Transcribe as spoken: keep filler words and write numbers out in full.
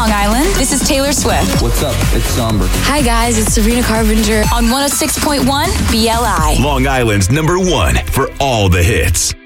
Long Island, this is Taylor Swift. What's up? It's Somber. Hi guys, it's Sabrina Carpenter on one oh six point one B L I. Long Island's number one for all the hits.